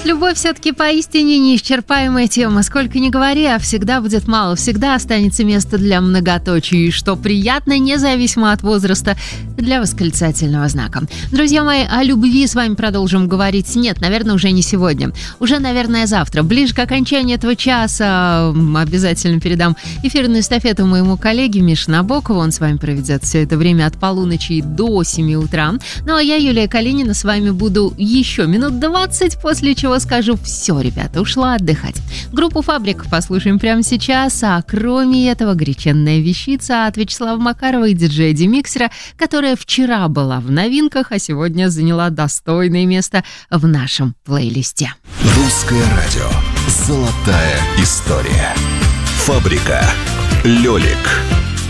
Нет, любовь все-таки поистине неисчерпаемая тема. Сколько ни говори, а всегда будет мало. Всегда останется место для многоточий, что приятно, независимо от возраста, для восклицательного знака. Друзья мои, о любви с вами продолжим говорить. Нет, наверное, уже не сегодня. Уже, наверное, завтра. Ближе к окончанию этого часа обязательно передам эфирную эстафету моему коллеге Мише Набокову. Он с вами проведет все это время от полуночи до 7 утра. Ну а я, Юлия Калинина, с вами буду еще минут 20, после чего скажу: все, ребята, ушла отдыхать. Группу «Фабрик» послушаем прямо сейчас, а кроме этого горяченная вещица от Вячеслава Макарова и диджея Демиксера, которая вчера была в новинках, а сегодня заняла достойное место в нашем плейлисте. Русское радио. Золотая история. «Фабрика». Лёлик.